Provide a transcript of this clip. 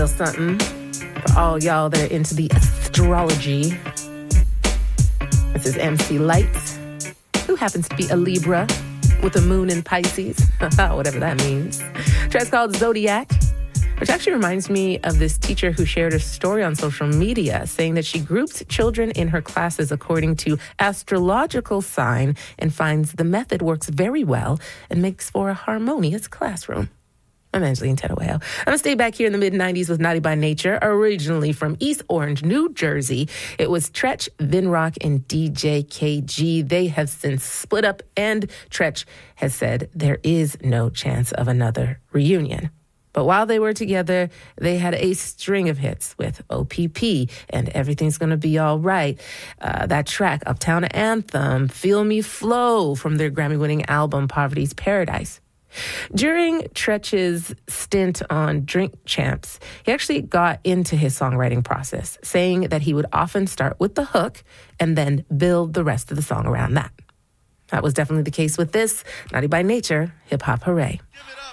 little something for all y'all that are into the astrology. This is MC Light, who happens to be a Libra with a moon in Pisces, whatever that means. Track's called Zodiac, which actually reminds me of this teacher who shared a story on social media saying that she groups children in her classes according to astrological sign and finds the method works very well and makes for a harmonious classroom. I'm Angeline Tedoeo. I'm going to stay back here in the mid-90s with Naughty by Nature, originally from East Orange, New Jersey. It was Treach, Vinrock, and DJ KG. They have since split up, and Treach has said there is no chance of another reunion. But while they were together, they had a string of hits with OPP and Everything's Gonna Be All Right. That track, Uptown Anthem, Feel Me Flow from their Grammy-winning album, Poverty's Paradise. During Treach's stint on Drink Champs, he actually got into his songwriting process, saying that he would often start with the hook and then build the rest of the song around that. That was definitely the case with this Naughty by Nature, Hip Hop Hooray.